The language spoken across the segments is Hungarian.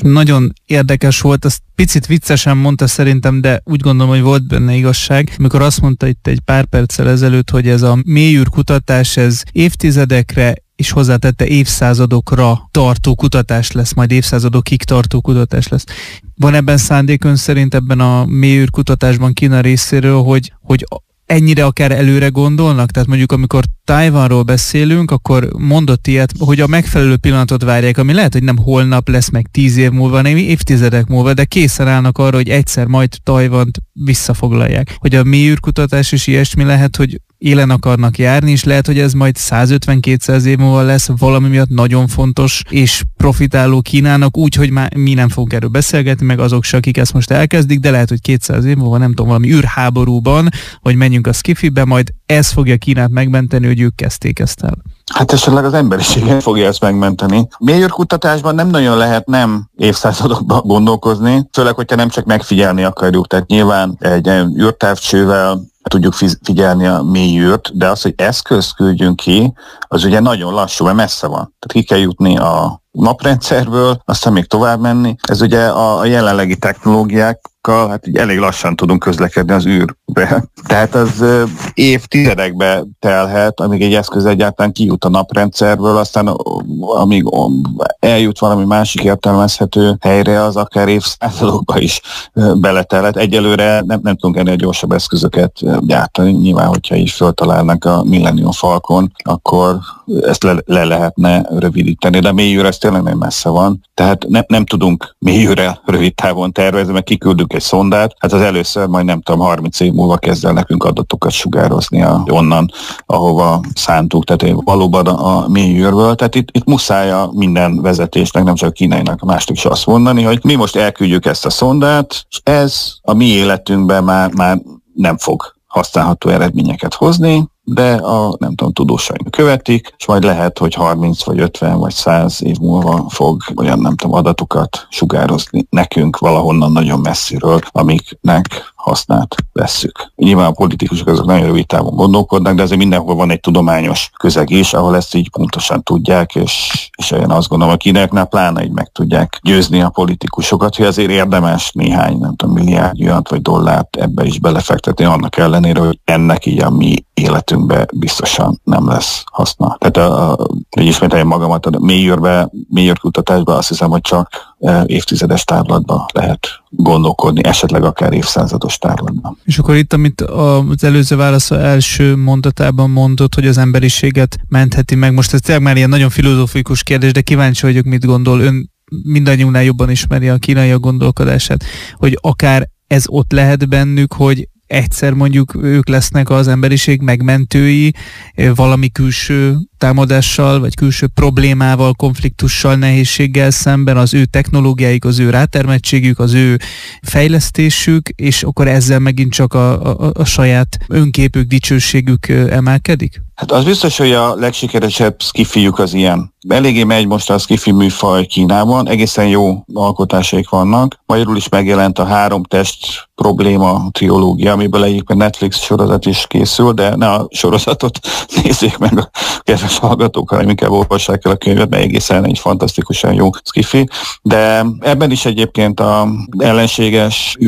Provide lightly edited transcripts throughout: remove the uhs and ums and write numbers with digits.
Nagyon érdekes volt, azt picit viccesen mondta szerintem, de úgy gondolom, hogy volt benne igazság, amikor azt mondta itt egy pár perccel ezelőtt, hogy ez a mélyűrkutatás, ez évtizedekre és hozzátette évszázadokra tartó kutatás lesz, majd évszázadokig tartó kutatás lesz. Van ebben szándék ön szerint ebben a mélyűrkutatásban Kína részéről, hogy ennyire akár előre gondolnak? Tehát mondjuk amikor Tajvanról beszélünk, akkor mondott ilyet, hogy a megfelelő pillanatot várják, ami lehet, hogy nem holnap lesz, meg 10 év múlva, hanem évtizedek múlva, de készen állnak arra, hogy egyszer majd Tajvant visszafoglalják. Hogy a mélyűrkutatás is ilyesmi lehet, hogy élen akarnak járni, és lehet, hogy ez majd 150-200 év múlva lesz valami miatt nagyon fontos és profitáló Kínának, úgyhogy már mi nem fogunk erről beszélgetni, meg azok se, akik ezt most elkezdik, de lehet, hogy 200 év múlva, nem tudom, valami űrháborúban, hogy menjünk a skifibe, majd ez fogja Kínát megmenteni, hogy ők kezdték ezt el. Hát esetleg az emberiséget fogja ezt megmenteni. Mélyűrkutatásban nem nagyon lehet nem évszázadokban gondolkozni, főleg, hogyha nem csak megfigyelni akarjuk, tehát nyilván egy űrtávcsővel tudjuk figyelni a mélyűrt, de az, hogy eszközt küldjünk ki, az ugye nagyon lassú, mert messze van. Tehát ki kell jutni a naprendszerből, aztán még tovább menni. Ez ugye a jelenlegi technológiákkal, hát így elég lassan tudunk közlekedni az űrbe. Tehát az évtizedekbe telhet, amíg egy eszköz egyáltalán kijut a naprendszerből, aztán amíg eljut valami másik értelmezhető helyre, az akár évszázadokba is beletelhet. Egyelőre nem tudunk ennél gyorsabb eszközöket gyártani. Nyilván, hogyha is föltalálnak a Millennium Falcon, akkor ezt le lehetne rövidíteni, de mélyűr ez tényleg nagyon messze van. Tehát nem tudunk mélyűrrel rövid távon tervezni, mert kiküldünk egy szondát, hát az először majd nem tudom, 30 év múlva kezd el nekünk adatokat sugározni onnan, ahova szántuk, tehát valóban a mélyűrből. Tehát itt muszáj a minden vezetésnek, nem csak a kínainak, a másik is azt mondani, hogy mi most elküldjük ezt a szondát, és ez a mi életünkben már nem fog használható eredményeket hozni, de a tudósaink követik, és majd lehet, hogy 30 vagy 50 vagy 100 év múlva fog olyan adatokat sugározni nekünk valahonnan nagyon messziről, amiknek hasznát vesszük. Nyilván a politikusok azok nagyon rövid távon gondolkodnak, de azért mindenhol van egy tudományos közeg is, ahol ezt így pontosan tudják, és én azt gondolom, a kínaiaknál pláne így meg tudják győzni a politikusokat, hogy azért érdemes néhány, milliárd vagy dollárt ebbe is belefektetni, annak ellenére, hogy ennek így a mi életünkben biztosan nem lesz haszna. Tehát, hogy ismételjem magamat, a mélyűrkutatásban azt hiszem, hogy csak évtizedes távlatban lehet gondolkodni, esetleg akár évszázados távlatban. És akkor itt, amit az előző válasz első mondatában mondott, hogy az emberiséget mentheti meg, most ez tényleg már ilyen nagyon filozófikus kérdés, de kíváncsi vagyok, mit gondol. Ön mindannyiunknál jobban ismeri a kínaiak gondolkodását, hogy akár ez ott lehet bennük, hogy egyszer mondjuk ők lesznek az emberiség megmentői, valami külső támadással, vagy külső problémával, konfliktussal, nehézséggel szemben, az ő technológiáik, az ő rátermettségük, az ő fejlesztésük, és akkor ezzel megint csak a saját önképük, dicsőségük emelkedik? Hát az biztos, hogy a legsikeresebb skifiük az ilyen. Eléggé megy most a skifi műfaj Kínában, egészen jó alkotásaik vannak. Magyarul is megjelent a 3 test probléma triológia, amiből egyébként Netflix sorozat is készül, de ne a sorozatot nézzék meg a kedves hallgatók, hanem inkább olvassák el a könyvet, mert egészen egy fantasztikusan jó skifi. De ebben is egyébként az ellenséges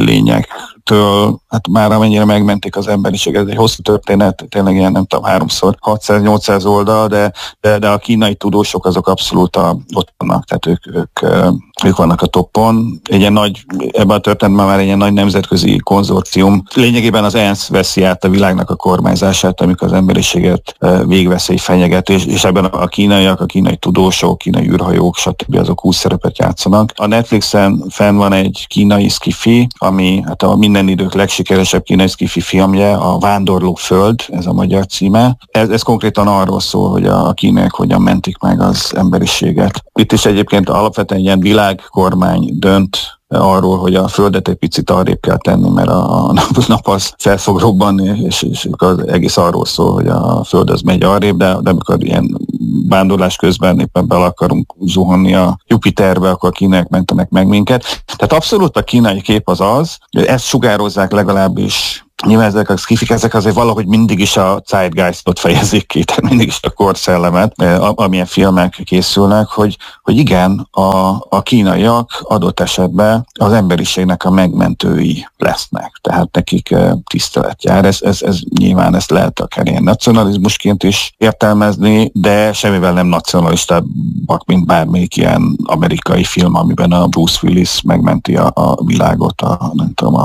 űrlényektől, hát már amennyire megmentik az emberiség, ez egy hosszú történet, tényleg ilyen nem tudom, 3x600-800 oldal, de a kínai tudósok azok abszolút ott vannak, tehát ők vannak a toppon. Egy ilyen nagy, ebben a történetben már egy ilyen nagy nemzetközi konzorcium. Lényegében az ENSZ veszi át a világnak a kormányzását, amikor az emberiséget végveszély fenyeget, és ebben a kínaiak, a kínai tudósok, kínai űrhajók, stb. Azok 20 szerepet játszanak. A Netflixen fenn van egy kínai skifi, ami hát a minden idők legsikeresebb kínai skifi filmje, a Vándorló Föld, ez a magyar címe. Ez konkrétan arról szól, hogy a kínaiak hogyan mentik meg az emberiséget. Itt is egyébként alapvetően ilyen világkormány dönt arról, hogy a Földet egy picit arrébb kell tenni, mert a nap az fel fog robbanni, és az egész arról szól, hogy a Föld az megy arrébb, de amikor ilyen vándorlás közben éppen bele akarunk zuhanni a Jupiterbe, akkor a kínaiak mentenek meg minket. Tehát abszolút a kínai kép az, hogy ezt sugározzák legalábbis nyilván ezek a skifik, ezek azért valahogy mindig is a zeitgeistot fejezik ki, tehát mindig is a korszellemet, amilyen filmek készülnek, hogy igen, a kínaiak adott esetben az emberiségnek a megmentői lesznek, tehát nekik tisztelet jár. Ez nyilván ezt lehet akár ilyen nacionalizmusként is értelmezni, de semmivel nem nacionalistábbak, mint bármelyik ilyen amerikai film, amiben a Bruce Willis megmenti a világot a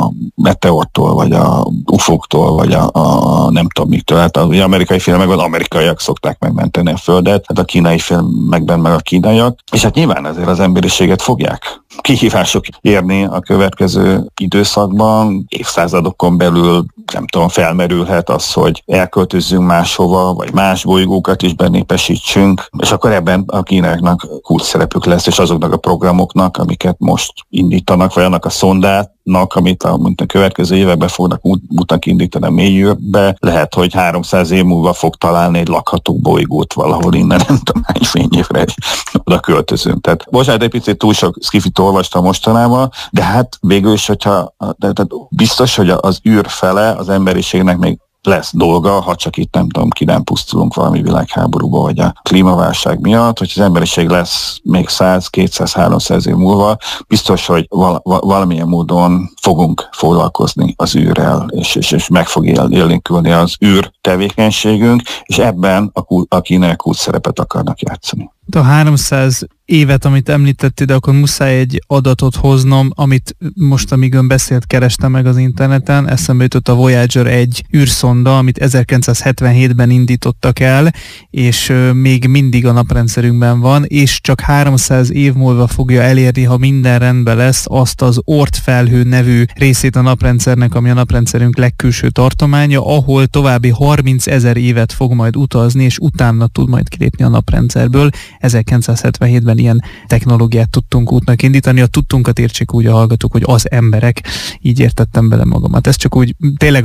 meteortól, vagy a ufóktól, vagy a nem tudom miktől. Hát az amerikai filmekben amerikaiak szokták megmenteni a földet, hát a kínai filmekben meg a kínaiak, és hát nyilván ezért az emberiséget fogják kihívások érni a következő időszakban, évszázadokon belül, nem tudom, felmerülhet az, hogy elköltözzünk máshova, vagy más bolygókat is benépesítsünk, és akkor ebben a kínaiaknak kulcs szerepük lesz, és azoknak a programoknak, amiket most indítanak, vagy annak a szondátnak, amit a következő években fognak útnak indítani a mélyűrbe, lehet, hogy 300 év múlva fog találni egy lakható bolygót valahol innen, nem tudom hány fényévre, és oda költözünk. Tehát bocsánat, egy picit túl sok skifit olvastam mostanában, de hát végül is, tehát biztos, hogy az űr fele az emberiségnek még lesz dolga, ha csak itt nem pusztulunk valami világháborúba, vagy a klímaválság miatt, hogy az emberiség lesz még 100, 200, 300 év múlva, biztos, hogy valamilyen módon fogunk foglalkozni az űrrel, és meg fog élénkülni az űr tevékenységünk, és ebben a kínaiak kulcs szerepet akarnak játszani. A 300 évet, amit említettél, de akkor muszáj egy adatot hoznom, amit most, amíg ön beszélt, kerestem meg az interneten. Eszembe jutott a Voyager 1 űrszonda, amit 1977-ben indítottak el, és még mindig a naprendszerünkben van, és csak 300 év múlva fogja elérni, ha minden rendben lesz, azt az Oort felhő nevű részét a naprendszernek, ami a naprendszerünk legkülső tartománya, ahol további 30 000 évet fog majd utazni, és utána tud majd kilépni a naprendszerből. 1977-ben ilyen technológiát tudtunk útnak indítani. A tudtunkat értsék úgy a hallgatók, hogy az emberek, így értettem bele magamat. Ez csak úgy tényleg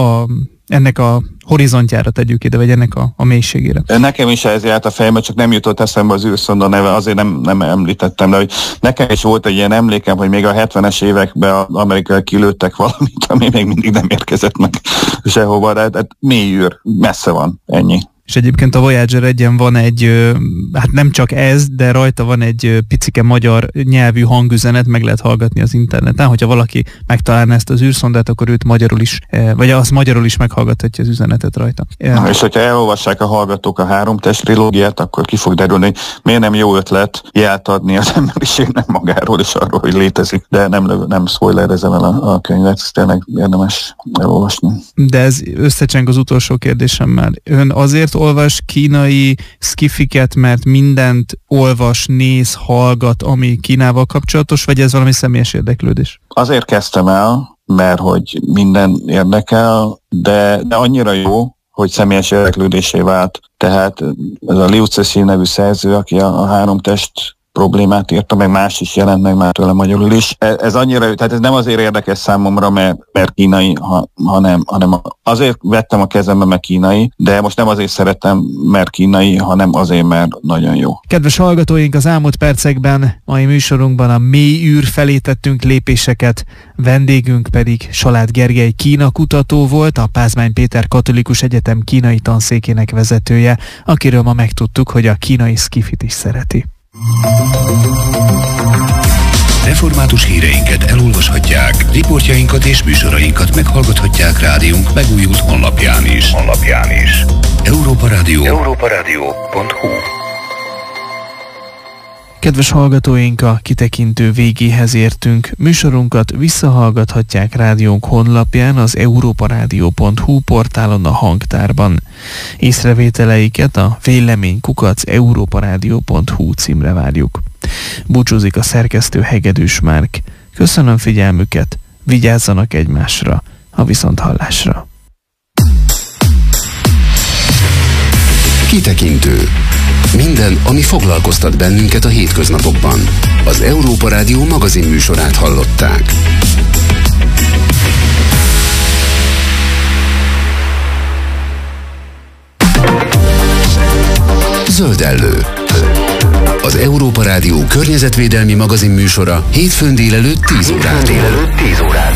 ennek a horizontjára tegyük ide, vagy ennek a mélységére. Nekem is ez járt a fejembe, csak nem jutott eszembe az űrszonda neve, azért nem említettem, de hogy nekem is volt egy ilyen emlékem, hogy még a 70-es években az amerikai kilőttek valamit, ami még mindig nem érkezett meg sehova, de mély űr, messze van, ennyi. És egyébként a Voyager 1-en van egy, hát nem csak ez, de rajta van egy picike magyar nyelvű hangüzenet, meg lehet hallgatni az interneten. Hogyha valaki megtalálna ezt az űrszondát, akkor őt magyarul is, vagy az magyarul is meghallgathatja az üzenetet rajta. És hogyha elolvassák a hallgatók a 3 test trilógiát, akkor ki fog derülni, hogy miért nem jó ötlet jelt adni az emberiségnek magáról és arról, hogy létezik. De nem spoilerezem el a könyvet, ezt tényleg érdemes elolvasni. De ez összecseng az utolsó kérdésemmel. Ön azért olvas kínai skifiket, mert mindent olvas, néz, hallgat, ami Kínával kapcsolatos, vagy ez valami személyes érdeklődés? Azért kezdtem el, mert hogy minden érdekel, de annyira jó, hogy személyes érdeklődésé vált. Tehát ez a Liu Cixi nevű szerző, aki a 3 test problémát írta, meg más is jelent meg már tőle magyarul is. Ez annyira, tehát ez nem azért érdekes számomra, mert kínai, hanem azért vettem a kezembe, mert kínai, de most nem azért szeretem, mert kínai, hanem azért, mert nagyon jó. Kedves hallgatóink, az elmúlt percekben, mai műsorunkban a mély űr felé tettünk lépéseket, vendégünk pedig Salád Gergely Kína kutató volt, a Pázmány Péter Katolikus Egyetem kínai tanszékének vezetője, akiről ma megtudtuk, hogy a kínai skifit is szereti. Református híreinket elolvashatják, riportjainkat és műsorainkat meghallgathatják rádiónk megújult honlapján is. Európa Rádió. europaradio.hu. Kedves hallgatóink, a kitekintő végéhez értünk. Műsorunkat visszahallgathatják rádiónk honlapján, az europaradio.hu portálon, a hangtárban. Észrevételeiket a vélemény@europaradio.hu címre várjuk. Búcsúzik a szerkesztő Hegedűs Márk. Köszönöm figyelmüket, vigyázzanak egymásra, a viszonthallásra. Kitekintő. Minden, ami foglalkoztat bennünket a hétköznapokban. Az Európa Rádió magazin műsorát hallották. Zöldellő. Az Európa Rádió környezetvédelmi magazin műsora hétfőn délelőtt 10 órától.